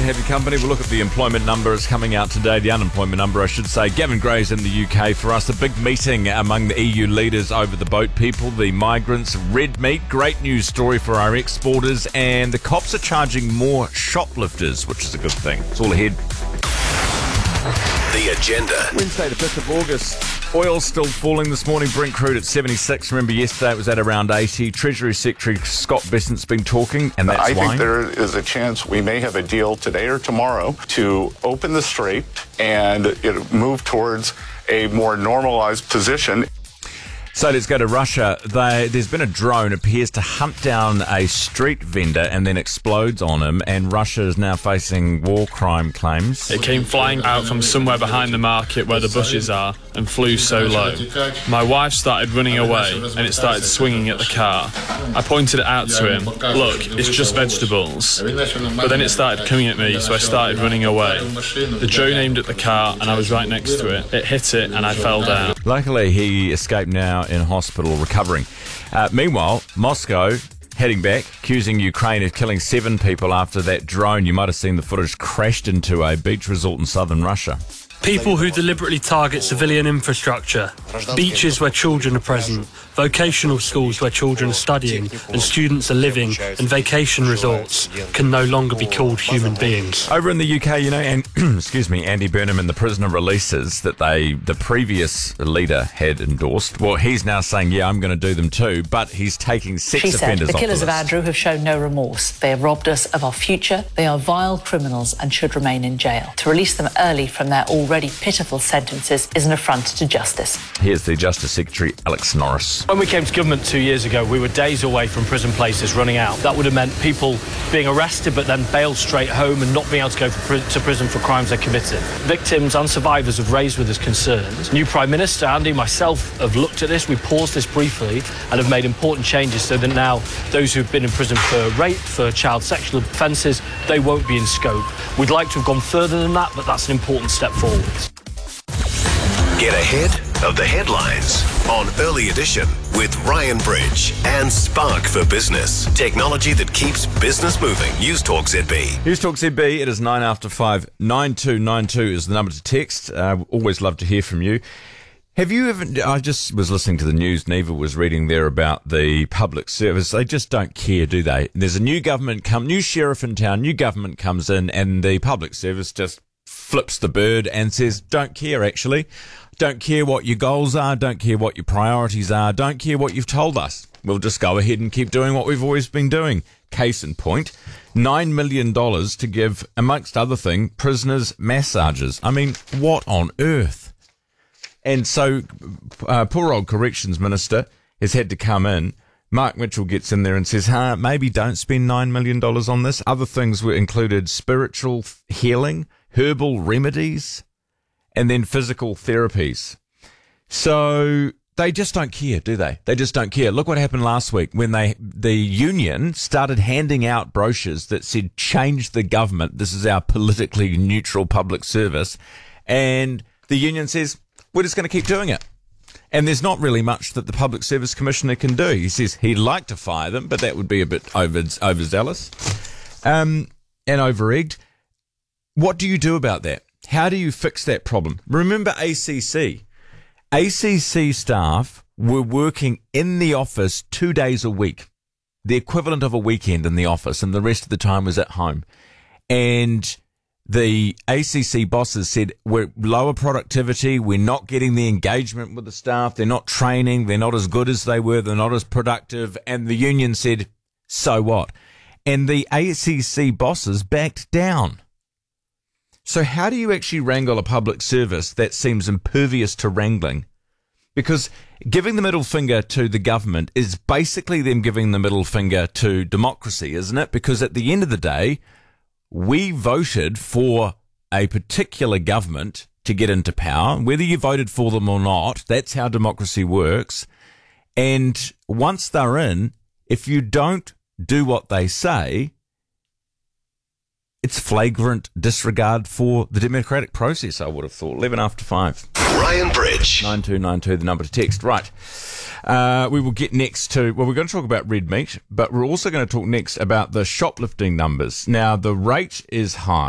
have your company. We'll look at the employment numbers coming out today, the unemployment number, I should say. Gavin Gray's in the UK for us. A big meeting among the EU leaders over the boat people, the migrants, red meat. Great news story for our exporters. And the cops are charging more shoplifters, which is a good thing. It's all ahead. The Agenda. Wednesday, the 5th of August. Oil still falling this morning. Brent crude at 76. Remember, yesterday it was at around 80. Treasury Secretary Scott Bessent's been talking, and that's I why. think there is a chance we may have a deal today or tomorrow to open the strait and move towards a more normalized position. So let's go to Russia. There's been a drone appears to hunt down a street vendor and then explodes on him, and Russia is now facing war crime claims. It came flying out from somewhere behind the market where the bushes are and flew so low. My wife started running away and it started swinging at the car. I pointed it out to him. Look, it's just vegetables. But then it started coming at me, so I started running away. The drone aimed at the car and I was right next to it. It hit it and I fell down. Luckily, he escaped now in hospital recovering. Meanwhile, Moscow heading back, accusing Ukraine of killing 7 people after that drone, you might have seen the footage, crashed into a beach resort in southern Russia. People who deliberately target civilian infrastructure, beaches where children are present, vocational schools where children are studying and students are living, and vacation resorts can no longer be called human beings. Over in the UK, and Andy Burnham and the prisoner releases that the previous leader had endorsed. Well, he's now saying, yeah, I'm going to do them too, but he's taking sex offenders off the killers the of list. Andrew have shown no remorse. They have robbed us of our future. They are vile criminals and should remain in jail. To release them early from their already pitiful sentences is an affront to justice. Here's the Justice Secretary, Alex Norris. When we came to government 2 years ago, we were days away from prison places running out. That would have meant people being arrested but then bailed straight home and not being able to go to prison for crimes they committed. Victims and survivors have raised with us concerns. New Prime Minister Andy, myself have looked at this. We paused this briefly and have made important changes so that now those who've been in prison for rape, for child sexual offences, they won't be in scope. We'd like to have gone further than that, but that's an important step forward. Get ahead of the headlines on Early Edition with Ryan Bridge and Spark for Business. Technology that keeps business moving. News Talk ZB. News Talk ZB, it is 9 after 5. 9292 is the number to text. Always love to hear from you. Have you ever, I just was listening to the news, Neva was reading there about the public service. They just don't care, do they? There's a new government, new sheriff in town, new government comes in, and the public service just flips the bird and says, don't care actually. Don't care what your goals are, don't care what your priorities are, don't care what you've told us. We'll just go ahead and keep doing what we've always been doing. Case in point, $9 million to give, amongst other things, prisoners massages. I mean, what on earth? And so, poor old Corrections Minister has had to come in. Mark Mitchell gets in there and says, maybe don't spend $9 million on this. Other things were included spiritual healing, herbal remedies, and then physical therapies. So they just don't care, do they? They just don't care. Look what happened last week when the union started handing out brochures that said, change the government. This is our politically neutral public service. And the union says, we're just going to keep doing it. And there's not really much that the Public Service Commissioner can do. He says he'd like to fire them, but that would be a bit overzealous and over-egged. What do you do about that? How do you fix that problem? Remember ACC. ACC staff were working in the office 2 days a week, the equivalent of a weekend in the office, and the rest of the time was at home. And the ACC bosses said, we're lower productivity, we're not getting the engagement with the staff, they're not training, they're not as good as they were, they're not as productive. And the union said, so what? And the ACC bosses backed down. So how do you actually wrangle a public service that seems impervious to wrangling? Because giving the middle finger to the government is basically them giving the middle finger to democracy, isn't it? Because at the end of the day, we voted for a particular government to get into power. Whether you voted for them or not, that's how democracy works. And once they're in, if you don't do what they say, it's flagrant disregard for the democratic process, I would have thought. 11 after 5. Ryan Bridge. 9292, the number to text. Right. We will get next to, well, we're going to talk about red meat, but we're also going to talk next about the shoplifting numbers. Now, the rate is high.